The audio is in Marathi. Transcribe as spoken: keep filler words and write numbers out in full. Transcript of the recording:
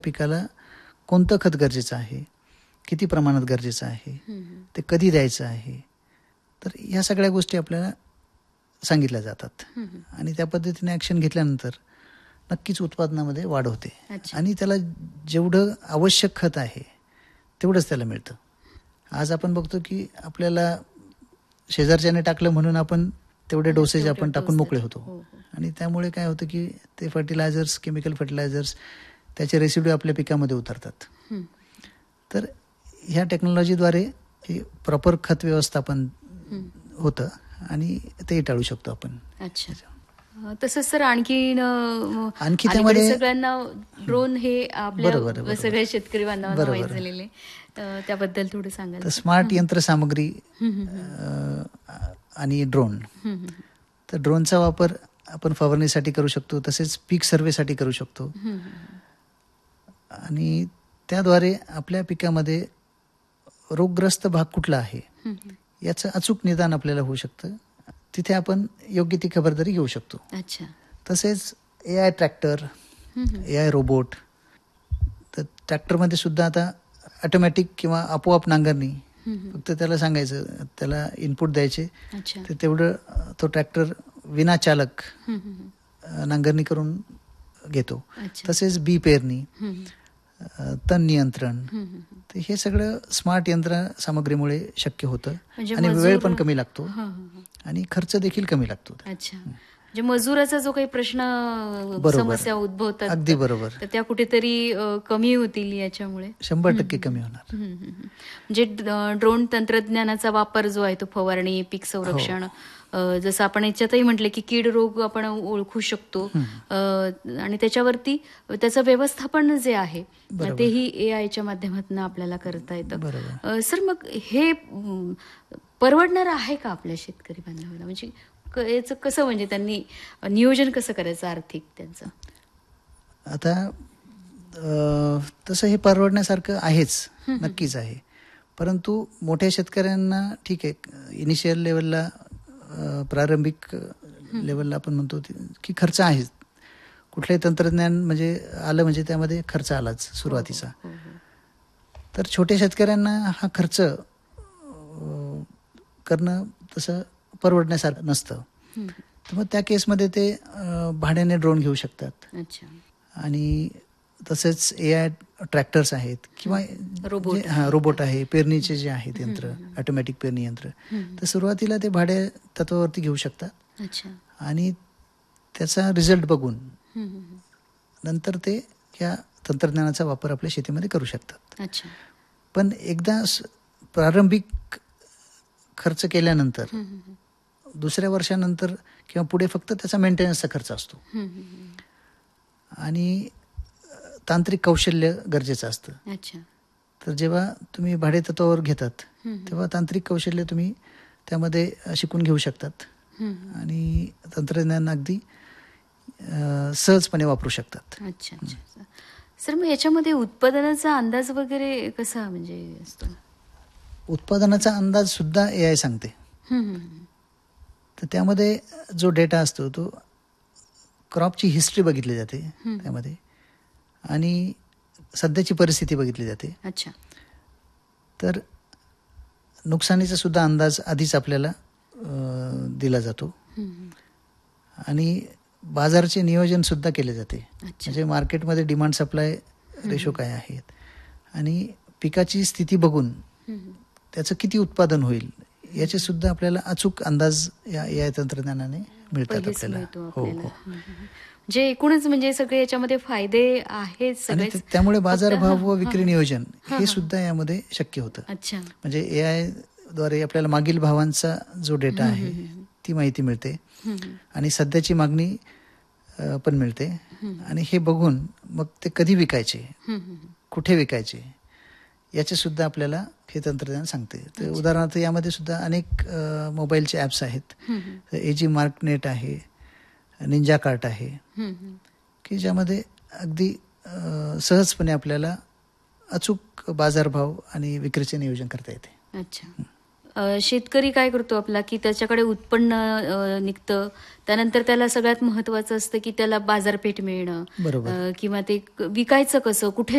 पिकाला कोणतं खत गरजेचं आहे, किती प्रमाणात गरजेचं आहे, ते कधी द्यायचं आहे, तर ह्या सगळ्या गोष्टी आपल्याला सांगितल्या जातात आणि त्या पद्धतीने ॲक्शन घेतल्यानंतर नक्कीच उत्पादनामध्ये वाढ होते आणि त्याला जेवढं आवश्यक खत आहे तेवढंच त्याला मिळतं. आज आपण बघतो की आपल्याला शेजारच्याने टाकलं म्हणून आपण तेवढे डोसेज आपण टाकून मोकळे होतो आणि त्यामुळे काय होतं की ते फर्टिलायझर्स, केमिकल फर्टिलायझर्स त्याचे रेसिड्यू आपल्या पिकामध्ये उतरतात. तर ह्या टेक्नॉलॉजीद्वारे हे प्रॉपर खत व्यवस्थापन होतं आणि ते टाळू शकतो आपण. अच्छा. तसंच सर आणखी आणखी त्यामध्ये सगळ्यांना ड्रोन हे आपल्या सगळ्या शेतकरी बांधवांना माहीत झालेले, त्याबद्दल थोडं सांगाल? तर स्मार्ट यंत्रसामग्री आणि ड्रोन. तर ड्रोनचा वापर आपण फवारणीसाठी करू शकतो, तसेच पीक सर्वेसाठी करू शकतो आणि त्याद्वारे आपल्या पिकामध्ये रोगग्रस्त भाग कुठला आहे याचं अचूक निदान आपल्याला होऊ शकतं. तिथे आपण योग्य ती खबरदारी घेऊ शकतो. अच्छा. तसेच ए I tractor, A I robot. तर ट्रॅक्टरमध्ये सुद्धा आता ऑटोमॅटिक किंवा आपोआप नांगरणी, फक्त त्याला सांगायचं, त्याला इनपुट द्यायचे, तर तेवढं तो ट्रॅक्टर विना चालक नांगरणी करून घेतो. तसेच बी पेरणी, तण नियंत्रण, तर हे सगळं स्मार्ट यंत्र सामग्रीमुळे शक्य होतं आणि वेळ पण कमी लागतो आणि खर्च देखील कमी लागतो. अच्छा. म्हणजे मजुराचा जो काही प्रश्न, समस्या उद्भवतात, अगदी बरोबर, तर त्या कुठेतरी कमी होतील याच्यामुळे. शंभर टक्के कमी होणार. म्हणजे ड्रोन तंत्रज्ञानाचा वापर जो आहे तो फवारणी, पीक संरक्षण, जसं आपण याच्यातही म्हटलं की कीड रोग आपण ओळखू शकतो आणि त्याच्यावरती त्याचं व्यवस्थापन जे आहे तेही ए आयच्या माध्यमातून आपल्याला करता येतं. सर, मग हे परवडणार आहे का आपल्या शेतकरी बांधवांना? म्हणजे याचं कसं, म्हणजे त्यांनी नियोजन कसं करायचं आर्थिक त्यांचं? आता तसं हे परवडण्यासारखं आहेच, नक्कीच आहे. परंतु मोठ्या शेतकऱ्यांना ठीक आहे, इनिशियल लेवलला, प्रारंभिक लेवलला आपण म्हणतो की खर्च आहे. कुठलंही तंत्रज्ञान म्हणजे आलं म्हणजे त्यामध्ये खर्च आलाच सुरुवातीचा. तर छोट्या शेतकऱ्यांना हा खर्च करणं तसं परवडण्यासारखं नसतं. तर मग त्या केसमध्ये ते भाड्याने ड्रोन घेऊ शकतात. आणि तसेच ए आय ट्रॅक्टर्स आहेत किंवा हा रोबोट आहे, पेरणीचे जे आहेत यंत्र, ऑटोमॅटिक पेरणी यंत्र, तर सुरुवातीला ते भाड्या तत्वावरती घेऊ शकतात आणि त्याचा रिझल्ट बघून नंतर ते या तंत्रज्ञानाचा वापर आपल्या शेतीमध्ये करू शकतात. पण एकदा प्रारंभिक खर्च केल्यानंतर दुसऱ्या वर्षानंतर किंवा पुढे फक्त त्याचा मेंटेनन्सचा खर्च असतो आणि तांत्रिक कौशल्य गरजेचं असतं. तर जेव्हा तुम्ही भाडे तत्वावर घेतात तेव्हा तांत्रिक कौशल्य तुम्ही त्यामध्ये शिकून घेऊ शकतात आणि तंत्रज्ञान अगदी सहजपणे वापरू शकतात. अच्छा अच्छा. सर, मग याच्यामध्ये उत्पादनाचा अंदाज वगैरे कसा म्हणजे असतो? उत्पादनाचा अंदाज सुद्धा ए आय सांगते. तर त्यामध्ये जो डेटा असतो तो क्रॉपची हिस्ट्री बघितली जाते त्यामध्ये आणि सध्याची परिस्थिती बघितली जाते. अच्छा. तर नुकसानीचा सुद्धा अंदाज आधीच आपल्याला दिला जातो आणि बाजाराचे नियोजन सुद्धा केले जाते. म्हणजे मार्केटमध्ये डिमांड सप्लाय रेशो काय आहेत आणि पिकाची स्थिती बघून त्याचं किती उत्पादन होईल याचे सुद्धा आपल्याला अचूक अंदाज या ए आय तंत्रज्ञानाने मिळतात आपल्याला. हो हो. जे एकूणच म्हणजे सगळे याच्यामध्ये फायदे आहेत आणि त्यामुळे बाजारभाव व विक्री नियोजन हे सुद्धा यामध्ये शक्य होतं. अच्छा. म्हणजे ए आय द्वारे आपल्याला मागील भावांचा जो डेटा आहे ती माहिती मिळते आणि सध्याची मागणी पण मिळते आणि हे बघून मग ते कधी विकायचे, कुठे विकायचे याचे सुद्धा आपल्याला हे तंत्रज्ञान सांगते. तर उदाहरणार्थ यामध्ये सुद्धा अनेक मोबाईलचे ॲप्स आहेत. एजी मार्कनेट आहे, निंजा कार्ट आहे, की ज्यामध्ये अगदी सहजपणे आपल्याला अचूक बाजारभाव आणि विक्रीचे नियोजन करता येते. अच्छा. शेतकरी काय करतो आपला की त्याच्याकडे उत्पन्न निघतं, त्यानंतर त्याला सगळ्यात महत्वाचं असतं की त्याला बाजारपेठ मिळणं किंवा ते विकायचं कसं, कुठे